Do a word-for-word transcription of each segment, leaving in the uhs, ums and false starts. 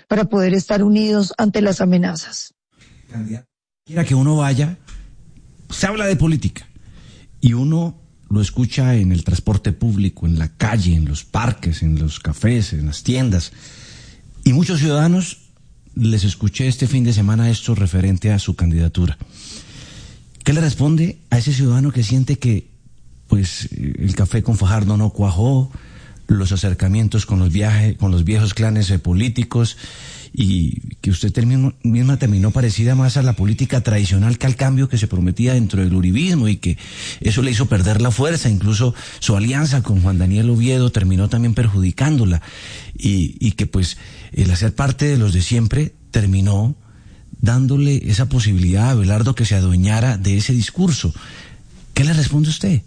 para poder estar unidos ante las amenazas. Quiera que uno vaya, se habla de política y uno lo escucha en el transporte público, en la calle, en los parques, en los cafés, en las tiendas. Y muchos ciudadanos les escuché este fin de semana esto referente a su candidatura. ¿Qué le responde a ese ciudadano que siente que pues el café con Fajardo no cuajó, los acercamientos con los viajes, con los viejos clanes eh, políticos, y que usted terminó, misma terminó parecida más a la política tradicional que al cambio que se prometía dentro del uribismo, y que eso le hizo perder la fuerza? Incluso su alianza con Juan Daniel Oviedo terminó también perjudicándola, y, y que pues el hacer parte de los de siempre terminó dándole esa posibilidad a Abelardo que se adueñara de ese discurso. ¿Qué le responde usted?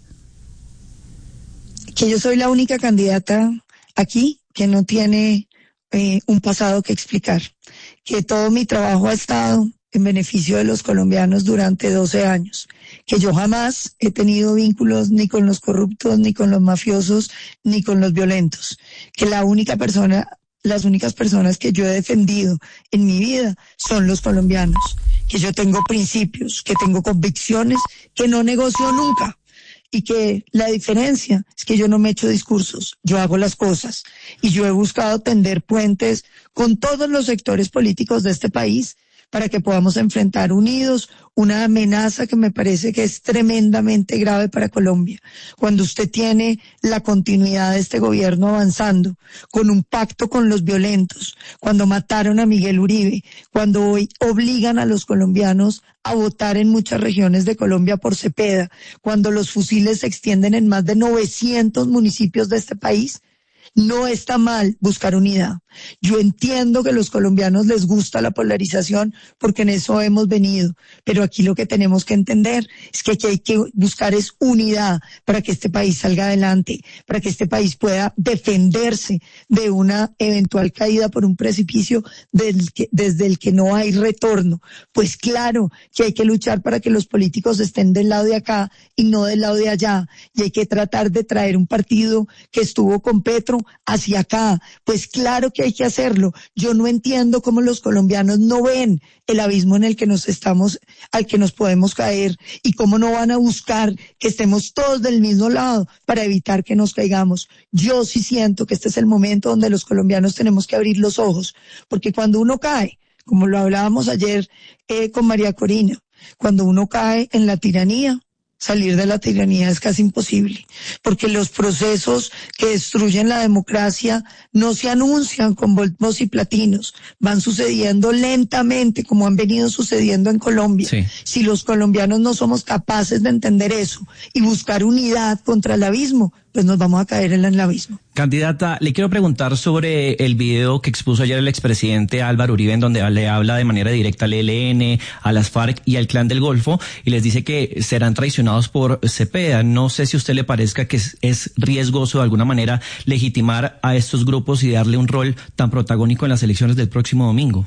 Que yo soy la única candidata aquí que no tiene eh, un pasado que explicar, que todo mi trabajo ha estado en beneficio de los colombianos durante doce años, que yo jamás he tenido vínculos ni con los corruptos, ni con los mafiosos, ni con los violentos, que la única persona, las únicas personas que yo he defendido en mi vida son los colombianos, que yo tengo principios, que tengo convicciones, que no negocio nunca. Y que la diferencia es que yo no me echo discursos, yo hago las cosas. Y yo he buscado tender puentes con todos los sectores políticos de este país para que podamos enfrentar unidos una amenaza que me parece que es tremendamente grave para Colombia. Cuando usted tiene la continuidad de este gobierno avanzando, con un pacto con los violentos, cuando mataron a Miguel Uribe, cuando hoy obligan a los colombianos a votar en muchas regiones de Colombia por Cepeda, cuando los fusiles se extienden en más de novecientos municipios de este país, no está mal buscar unidad. Yo entiendo que a los colombianos les gusta la polarización porque en eso hemos venido, pero aquí lo que tenemos que entender es que aquí hay que buscar es unidad para que este país salga adelante, para que este país pueda defenderse de una eventual caída por un precipicio del que, desde el que no hay retorno. Pues claro que hay que luchar para que los políticos estén del lado de acá y no del lado de allá, y hay que tratar de traer un partido que estuvo con Petro hacia acá. Pues claro que hay que hacerlo. Yo no entiendo cómo los colombianos no ven el abismo en el que nos estamos, al que nos podemos caer, y cómo no van a buscar que estemos todos del mismo lado para evitar que nos caigamos. Yo sí siento que este es el momento donde los colombianos tenemos que abrir los ojos, porque cuando uno cae, como lo hablábamos ayer eh, con María Corina, cuando uno cae en la tiranía, salir de la tiranía es casi imposible, porque los procesos que destruyen la democracia no se anuncian con bombos y platinos, van sucediendo lentamente como han venido sucediendo en Colombia. Sí. Si los colombianos no somos capaces de entender eso y buscar unidad contra el abismo, pues nos vamos a caer en el abismo. Candidata, le quiero preguntar sobre el video que expuso ayer el expresidente Álvaro Uribe, en donde le habla de manera directa al E L N, a las FARC y al Clan del Golfo, y les dice que serán traicionados por Cepeda. No sé si a usted le parezca que es, es riesgoso de alguna manera legitimar a estos grupos y darle un rol tan protagónico en las elecciones del próximo domingo.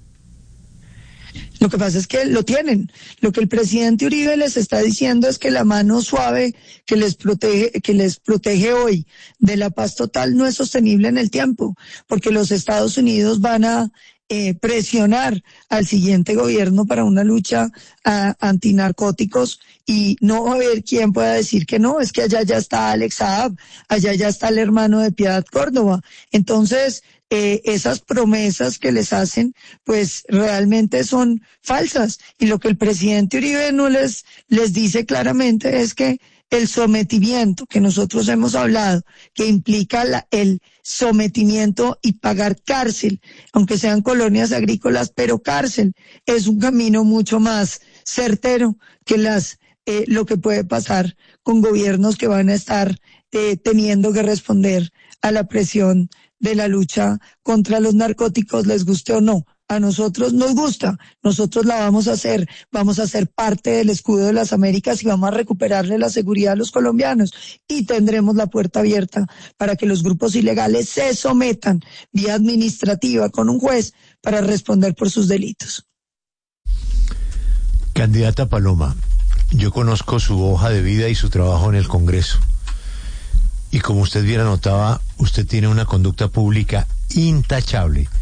Lo que pasa es que lo tienen. Lo que el presidente Uribe les está diciendo es que la mano suave que les protege, que les protege hoy de la paz total no es sostenible en el tiempo, porque los Estados Unidos van a eh, presionar al siguiente gobierno para una lucha a, antinarcóticos, y no va a haber quien pueda decir que no, es que allá ya está Alex Saab, allá ya está el hermano de Piedad Córdoba. Entonces, Eh, esas promesas que les hacen, pues realmente son falsas. Y lo que el presidente Uribe no les, les dice claramente es que el sometimiento que nosotros hemos hablado, que implica la, el sometimiento y pagar cárcel, aunque sean colonias agrícolas, pero cárcel, es un camino mucho más certero que las eh, lo que puede pasar con gobiernos que van a estar eh, teniendo que responder a la presión de la lucha contra los narcóticos, les guste o no. A nosotros nos gusta, nosotros la vamos a hacer, vamos a ser parte del escudo de las Américas y vamos a recuperarle la seguridad a los colombianos, y tendremos la puerta abierta para que los grupos ilegales se sometan vía administrativa con un juez para responder por sus delitos. Candidata Paloma, yo conozco su hoja de vida y su trabajo en el Congreso. Y como usted bien anotaba, usted tiene una conducta pública intachable.